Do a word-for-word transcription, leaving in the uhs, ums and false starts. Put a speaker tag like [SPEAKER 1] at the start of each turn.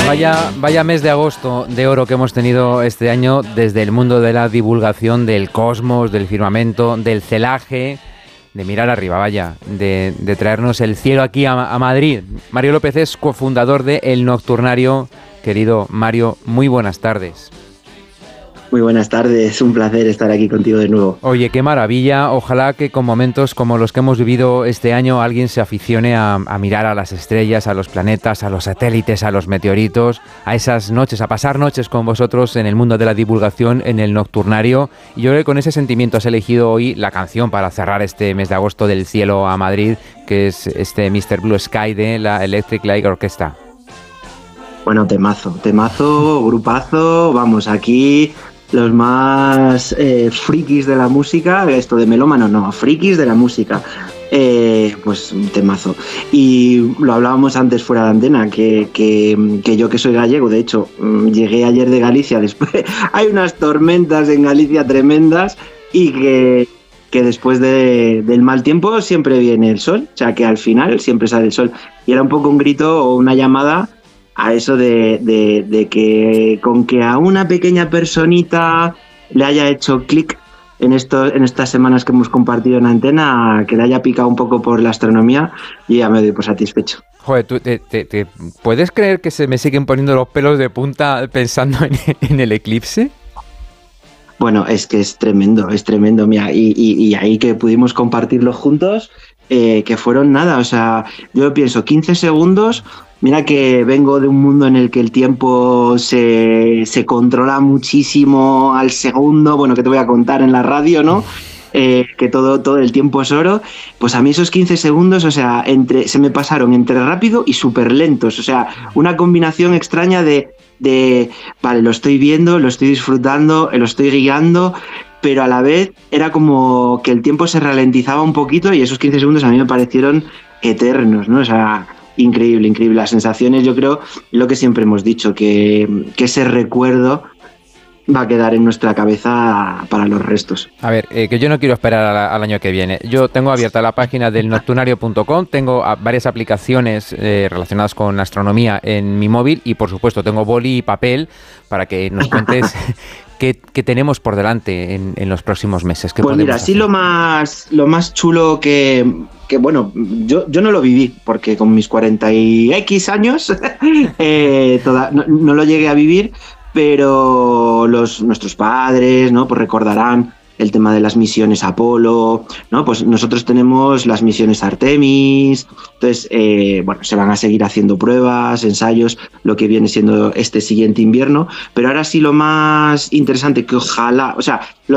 [SPEAKER 1] Vaya, vaya mes de agosto de oro que hemos tenido este año desde el mundo de la divulgación del cosmos, del firmamento, del celaje, de mirar arriba, vaya, de, de traernos el cielo aquí a, a Madrid. Mario López es cofundador de El Nocturnario. Querido Mario, muy buenas tardes.
[SPEAKER 2] Muy buenas tardes, un placer estar aquí contigo de nuevo.
[SPEAKER 1] Oye, qué maravilla, ojalá que con momentos como los que hemos vivido este año alguien se aficione a, a mirar a las estrellas, a los planetas, a los satélites, a los meteoritos, a esas noches, a pasar noches con vosotros en el mundo de la divulgación, en El Nocturnario. Y yo creo que con ese sentimiento has elegido hoy la canción para cerrar este mes de agosto del cielo a Madrid, que es este mister Blue Sky de la Electric Light Orchestra.
[SPEAKER 2] Bueno, temazo, temazo, grupazo, vamos, aquí los más eh, frikis de la música, esto de melómano no, frikis de la música, eh, pues un temazo. Y lo hablábamos antes fuera de antena, que, que, que yo que soy gallego, de hecho, llegué ayer de Galicia, después hay unas tormentas en Galicia tremendas y que, que después de, del mal tiempo siempre viene el sol, o sea que al final siempre sale el sol. Y era un poco un grito o una llamada a eso de, de, de que con que a una pequeña personita le haya hecho clic en, esto, en estas semanas que hemos compartido en antena, que le haya picado un poco por la astronomía, y ya me doy por satisfecho.
[SPEAKER 1] Joder, ¿tú te, te, te puedes creer que se me siguen poniendo los pelos de punta pensando en, en el eclipse?
[SPEAKER 2] Bueno, es que es tremendo, es tremendo, mira, y, y, y ahí que pudimos compartirlo juntos, eh, que fueron nada, o sea, yo pienso quince segundos. Mira que vengo de un mundo en el que el tiempo se, se controla muchísimo al segundo, bueno, que te voy a contar en la radio, ¿no? Eh, que todo, todo el tiempo es oro. Pues a mí esos quince segundos, o sea, entre, se me pasaron entre rápido y súper lentos, o sea, una combinación extraña de, de, vale, lo estoy viendo, lo estoy disfrutando, lo estoy guiando, pero a la vez era como que el tiempo se ralentizaba un poquito y esos quince segundos a mí me parecieron eternos, ¿no? O sea, increíble, increíble. Las sensaciones, yo creo, lo que siempre hemos dicho, que, que ese recuerdo va a quedar en nuestra cabeza para los restos.
[SPEAKER 1] A ver, eh, que yo no quiero esperar a, al año que viene. Yo tengo abierta la página del nocturnario punto com, tengo a, varias aplicaciones eh, relacionadas con astronomía en mi móvil y, por supuesto, tengo boli y papel para que nos cuentes qué, qué tenemos por delante en, en los próximos meses. ¿Qué
[SPEAKER 2] pues mira, sí, lo más, lo más chulo que... que bueno, yo, yo no lo viví, porque con mis cuarenta y X años eh, toda, no, no lo llegué a vivir, pero los, nuestros padres, ¿no? Pues recordarán el tema de las misiones Apolo, ¿no? Pues nosotros tenemos las misiones Artemis, entonces, eh, bueno, se van a seguir haciendo pruebas, ensayos, lo que viene siendo este siguiente invierno, pero ahora sí lo más interesante que ojalá, o sea, lo